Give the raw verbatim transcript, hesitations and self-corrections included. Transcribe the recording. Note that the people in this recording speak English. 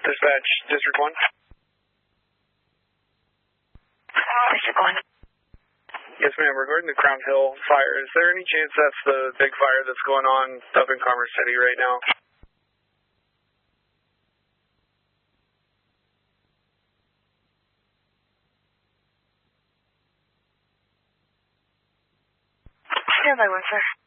Dispatch, District one. District one. Yes, ma'am. Regarding the Crown Hill fire, is there any chance that's the big fire that's going on up in Commerce City right now? Stand by one, sir.